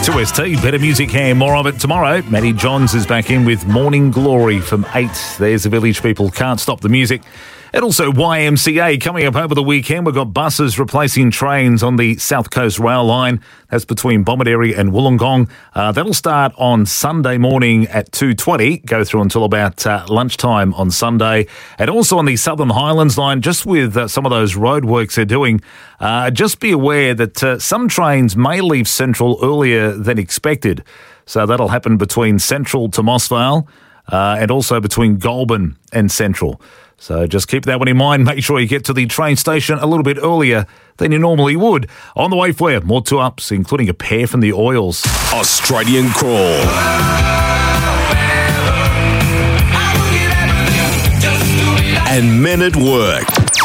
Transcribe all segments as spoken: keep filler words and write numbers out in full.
two S T, better music here, more of it tomorrow. Matty Johns is back in with Morning Glory from eight. There's the Village People, Can't Stop the Music. And also Y M C A coming up over the weekend. We've got buses replacing trains on the South Coast Rail line. That's between Bomaderry and Wollongong. Uh, that'll start on Sunday morning at two twenty, go through until about uh, lunchtime on Sunday. And also on the Southern Highlands line, just with uh, some of those roadworks they're doing, uh, just be aware that uh, some trains may leave Central earlier than expected. So that'll happen between Central to Mossvale uh, and also between Goulburn and Central. So just keep that one in mind. Make sure you get to the train station a little bit earlier than you normally would. On the way for you, more two-ups, including a pair from the Oils. Australian Crawl. And Men at Work.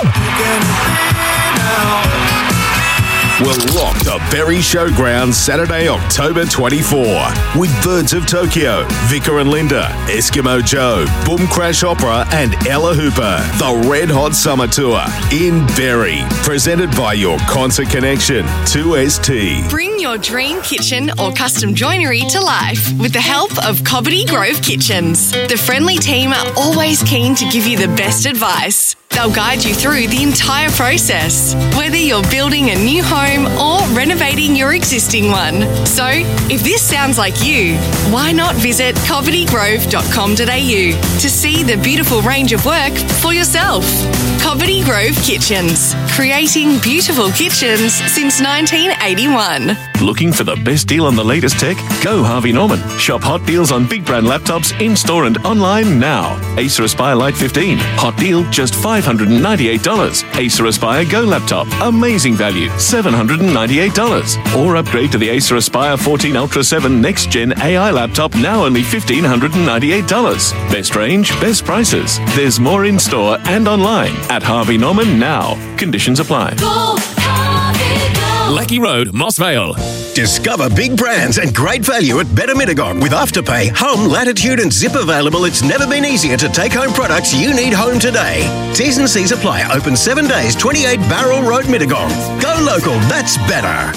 Will rock the Berry Showground Saturday, October twenty-fourth with Birds of Tokyo, Vicar and Linda, Eskimo Joe, Boom Crash Opera and Ella Hooper. The Red Hot Summer Tour in Berry. Presented by your Concert Connection, two S T. Bring your dream kitchen or custom joinery to life with the help of Cobbitty Grove Kitchens. The friendly team are always keen to give you the best advice. They'll guide you through the entire process, whether you're building a new home or renovating your existing one. So, if this sounds like you, why not visit cobbitty grove dot com dot a u to see the beautiful range of work for yourself. Cobbitty Grove Kitchens, creating beautiful kitchens since nineteen eighty-one. Looking for the best deal on the latest tech? Go Harvey Norman. Shop hot deals on big brand laptops in-store and online now. Acer Aspire Lite fifteen. Hot deal, just five hundred ninety-eight dollars. Acer Aspire Go laptop. Amazing value, seven hundred ninety-eight dollars. Or upgrade to the Acer Aspire fourteen Ultra seven Next Gen A I laptop, now only one thousand five hundred ninety-eight dollars. Best range, best prices. There's more in-store and online at Harvey Norman now. Conditions apply. Go, Harvey, go. Lecky Road, Mossvale. Discover big brands and great value at Better Mittagong with Afterpay, Home, Latitude and Zip available. It's never been easier to take home products you need home today. T's and C's apply. Open seven days, twenty-eight Barrel Road, Mittagong. Go local, that's better.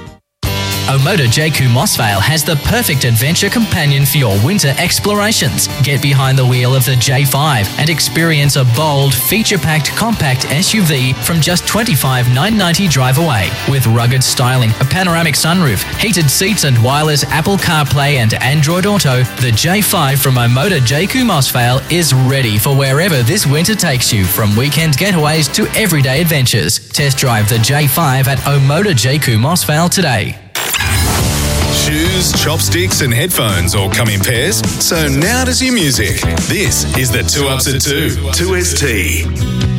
Omoda J-Coup Mossvale has the perfect adventure companion for your winter explorations. Get behind the wheel of the J five and experience a bold, feature-packed compact S U V from just twenty-five thousand nine hundred ninety dollars drive away. With rugged styling, a panoramic sunroof, heated seats and wireless Apple CarPlay and Android Auto, the J five from Omoda J-Coup Mossvale is ready for wherever this winter takes you, from weekend getaways to everyday adventures. Test drive the J five at Omoda J-Coup Mossvale today. Shoes, chopsticks and headphones all come in pairs, so now does your music. This is the Two Ups at Two, two S T.